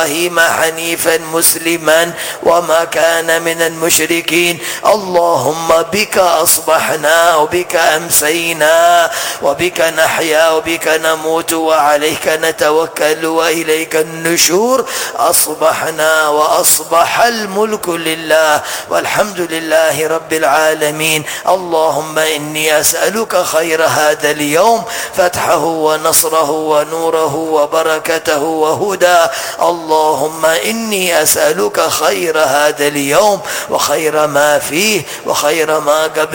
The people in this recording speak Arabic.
إبراهيم حنيفا مسلما وما كان من المشركين. اللهم بك أصبحنا وبك أمسينا وبك نحيا وبك نموت وعليك نتوكل وإليك النشور. أصبحنا وأصبح الملك لله والحمد لله رب العالمين. اللهم إني أسألك خير هذا اليوم، فتحه ونصره ونوره وبركته وهدى. اللهم إني أسألك خير هذا اليوم وخير ما فيه وخير ما قبل